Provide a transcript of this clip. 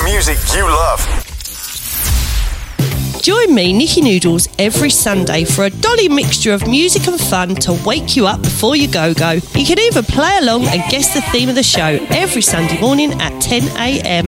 music you love. Join me, Nikki Noodles, every Sunday for a dolly mixture of music and fun to wake you up before you go-go. You can even play along and guess the theme of the show every Sunday morning at 10 a.m.